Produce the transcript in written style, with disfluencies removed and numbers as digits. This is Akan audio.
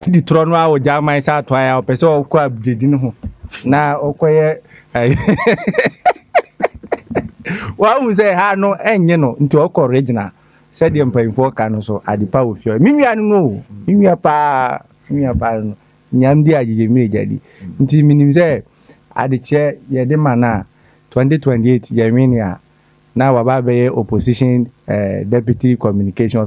di trono a o jama isa to aya o pese o kwa abdedi no ho na okoye wa mu say ha no enye no nti okọ original said the mpanyimfo ka no so adipa ofio minwia no minwia pa no nyam di agege mi ejadi nti minim say adiche ye de mana 2028 ye win ya na waba be opposition deputy communication